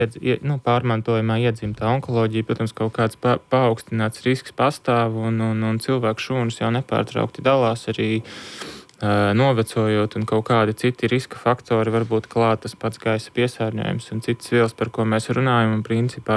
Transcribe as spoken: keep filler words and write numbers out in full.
nu, pārmantojumā iedzimta onkoloģija, protams, kaut kāds pa, paaugstināts risks pastāv, un, un, un cilvēku šūnas jau nepārtraukti dalās arī uh, novecojot, un kaut kādi citi riska faktori var būt klāt, tas pats gaisa piesārņojums un citas vielas, par ko mēs runājam, un principā